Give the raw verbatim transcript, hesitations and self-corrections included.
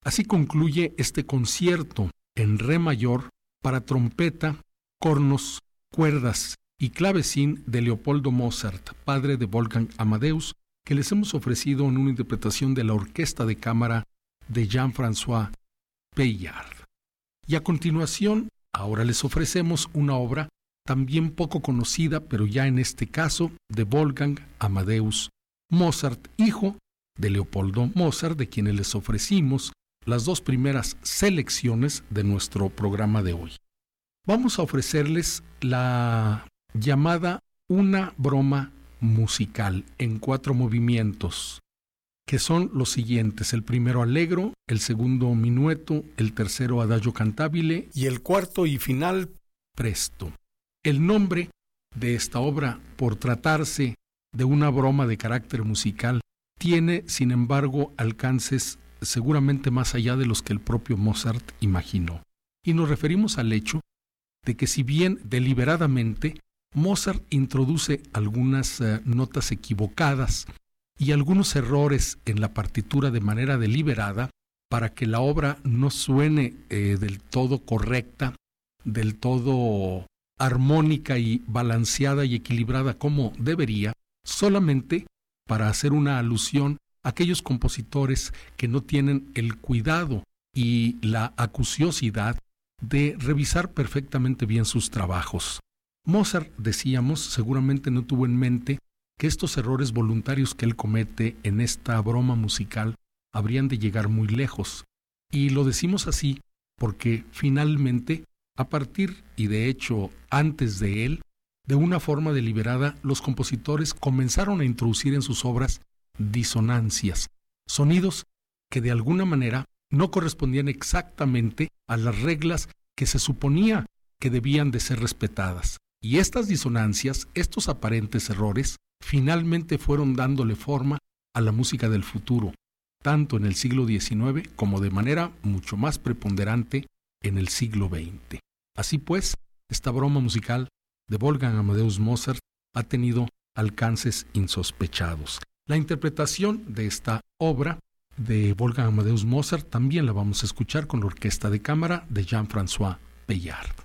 Así concluye este concierto en re mayor para trompeta, cornos, cuerdas y clavecín de Leopoldo Mozart, padre de Wolfgang Amadeus, que les hemos ofrecido en una interpretación de la Orquesta de Cámara de Jean-François Peillard. Y a continuación, ahora les ofrecemos una obra también poco conocida, pero ya en este caso de Wolfgang Amadeus Mozart, hijo de Leopoldo Mozart, de quienes les ofrecimos las dos primeras selecciones de nuestro programa de hoy. Vamos a ofrecerles la llamada Una broma musical en cuatro movimientos, que son los siguientes: el primero allegro, el segundo minueto, el tercero adagio cantabile y el cuarto y final presto. El nombre de esta obra, por tratarse de una broma de carácter musical, tiene, sin embargo, alcances seguramente más allá de los que el propio Mozart imaginó. Y nos referimos al hecho de que, si bien deliberadamente Mozart introduce algunas uh, notas equivocadas y algunos errores en la partitura de manera deliberada para que la obra no suene eh, del todo correcta, del todo armónica y balanceada y equilibrada como debería, solamente para hacer una alusión a aquellos compositores que no tienen el cuidado y la acuciosidad de revisar perfectamente bien sus trabajos. Mozart, decíamos, seguramente no tuvo en mente que estos errores voluntarios que él comete en esta broma musical habrían de llegar muy lejos. Y lo decimos así porque finalmente, a partir y de hecho antes de él, de una forma deliberada, los compositores comenzaron a introducir en sus obras disonancias, sonidos que de alguna manera no correspondían exactamente a las reglas que se suponía que debían de ser respetadas. Y estas disonancias, estos aparentes errores, finalmente fueron dándole forma a la música del futuro, tanto en el siglo diecinueve como de manera mucho más preponderante en el siglo veinte. Así pues, esta broma musical de Wolfgang Amadeus Mozart ha tenido alcances insospechados. La interpretación de esta obra de Wolfgang Amadeus Mozart también la vamos a escuchar con la Orquesta de Cámara de Jean-François Peillard.